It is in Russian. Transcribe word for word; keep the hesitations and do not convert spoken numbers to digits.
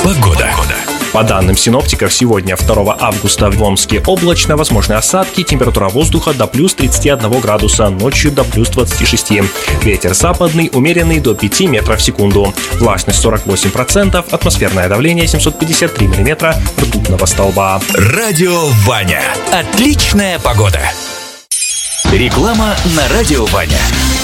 Погода. По данным синоптиков, сегодня, второго августа, в Омске облачно, возможны осадки, температура воздуха до плюс тридцати одного градуса, ночью до плюс двадцати шести. Ветер западный, умеренный до пяти метров в секунду. Влажность сорок восемь процентов, атмосферное давление семьсот пятьдесят три миллиметра ртутного столба. Радио Ваня. Отличная погода. Реклама на Радио Ваня.